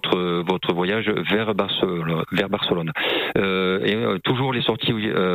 votre voyage vers Barcelone. Toujours les sorties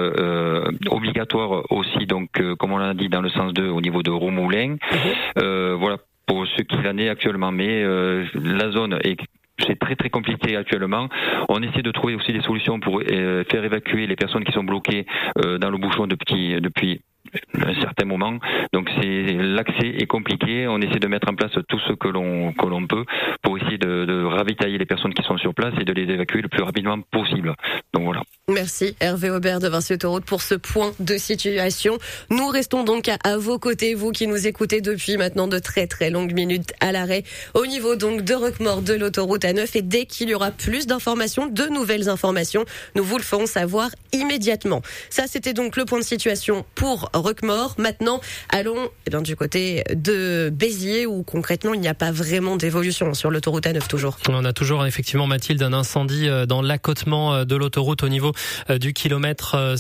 obligatoires aussi, donc comme on l'a dit dans le sens 2 au niveau de Romoulin. Voilà pour ce qu'il en est actuellement. Mais la zone c'est très très compliqué actuellement. On essaie de trouver aussi des solutions pour faire évacuer les personnes qui sont bloquées dans le bouchon depuis un certain moment. Donc l'accès est compliqué. On essaie de mettre en place tout ce que l'on peut pour essayer de ravitailler les personnes qui sont sur place et de les évacuer le plus rapidement possible. Donc voilà. Merci Hervé Aubert de Vinci Autoroute pour ce point de situation. Nous restons donc à vos côtés, vous qui nous écoutez depuis maintenant de très très longues minutes à l'arrêt. Au niveau donc de Roquemaure, de l'autoroute A9, et dès qu'il y aura plus d'informations, de nouvelles informations, nous vous le ferons savoir immédiatement. Ça, c'était donc le point de situation pour Roquemaure. Maintenant, allons du côté de Béziers où concrètement il n'y a pas vraiment d'évolution sur l'autoroute A9 toujours. On a toujours effectivement, Mathilde, un incendie dans l'accotement de l'autoroute au niveau du kilomètre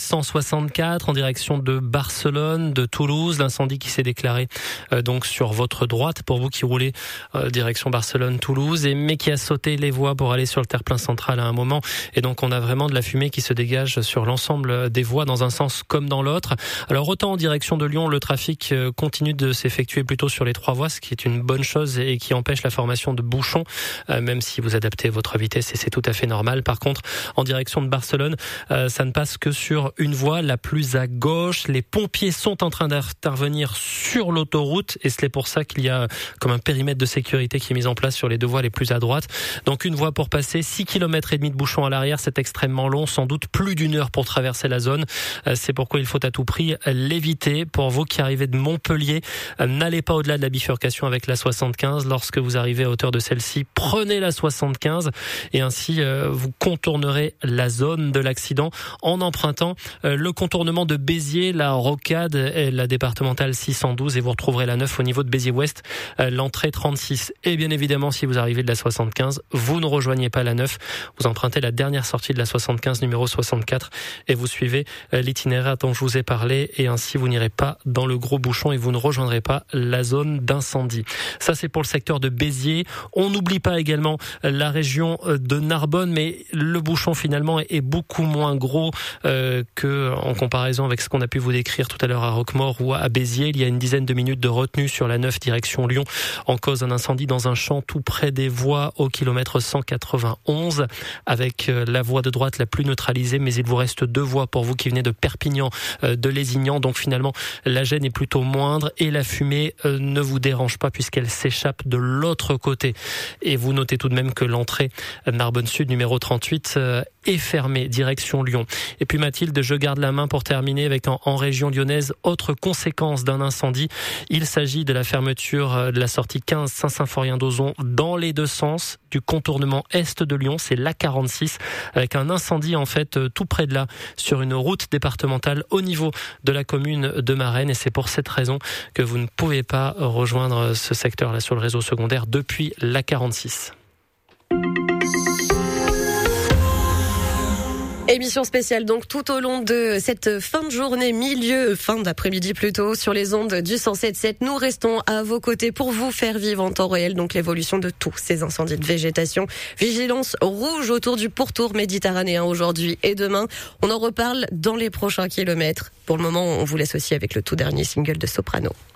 164 en direction de Barcelone, de Toulouse. L'incendie qui s'est déclaré donc sur votre droite pour vous qui roulez direction Barcelone-Toulouse mais qui a sauté les voies pour aller sur le terre-plein central à un moment. Et donc on a vraiment de la fumée qui se dégage sur l'ensemble des voies dans un sens comme dans l'autre. Alors autant en direction de Lyon, le trafic continue de s'effectuer plutôt sur les 3 voies, ce qui est une bonne chose et qui empêche la formation de bouchons, même si vous adaptez votre vitesse et c'est tout à fait normal. Par contre, en direction de Barcelone, ça ne passe que sur une voie, la plus à gauche. Les pompiers sont en train d'intervenir sur l'autoroute et c'est pour ça qu'il y a comme un périmètre de sécurité qui est mis en place sur les 2 voies les plus à droite. Donc une voie pour passer, 6 km et demi de bouchons à l'arrière, c'est extrêmement long, sans doute plus d'1 heure pour traverser la zone. C'est pourquoi il faut à tout prix l'éviter. Pour vous qui arrivez de Montpellier, n'allez pas au-delà de la bifurcation avec la 75. Lorsque vous arrivez à hauteur de celle-ci, prenez la 75 et ainsi vous contournerez la zone de l'accident en empruntant le contournement de Béziers, la rocade et la départementale 612 et vous retrouverez la 9 au niveau de Béziers-Ouest, l'entrée 36. Et bien évidemment, si vous arrivez de la 75, vous ne rejoignez pas la 9, vous empruntez la dernière sortie de la 75, numéro 64 et vous suivez l'itinéraire dont je vous ai parlé et ainsi vous n'irez pas dans le gros bouchon et vous ne rejoindrez pas la zone d'incendie. Ça, c'est pour le secteur de Béziers. On n'oublie pas également la région de Narbonne, mais le bouchon finalement est beaucoup moins gros que en comparaison avec ce qu'on a pu vous décrire tout à l'heure à Roquemaure ou à Béziers. Il y a une dizaine de minutes de retenue sur la 9 direction Lyon en cause d'un incendie dans un champ tout près des voies au kilomètre 191 avec la voie de droite la plus neutralisée, mais il vous reste 2 voies pour vous qui venez de Perpignan, de Lézignan. Donc finalement, la gêne est plutôt moindre et la fumée ne vous dérange pas puisqu'elle s'échappe de l'autre côté. Et vous notez tout de même que l'entrée Narbonne Sud numéro 38 est fermée direction Lyon. Et puis Mathilde, je garde la main pour terminer avec en région lyonnaise, autre conséquence d'un incendie. Il s'agit de la fermeture de la sortie 15 Saint-Symphorien-d'Ozon dans les 2 sens du contournement est de Lyon, c'est l'A46 avec un incendie en fait tout près de là sur une route départementale au niveau de la commune de Marennes et c'est pour cette raison que vous ne pouvez pas rejoindre ce secteur là sur le réseau secondaire depuis l'A46. Émission spéciale donc tout au long de cette fin de journée, fin d'après-midi plutôt, sur les ondes du 107.7. Nous restons à vos côtés pour vous faire vivre en temps réel donc l'évolution de tous ces incendies de végétation. Vigilance rouge autour du pourtour méditerranéen aujourd'hui et demain. On en reparle dans les prochains kilomètres. Pour le moment, on vous laisse aussi avec le tout dernier single de Soprano.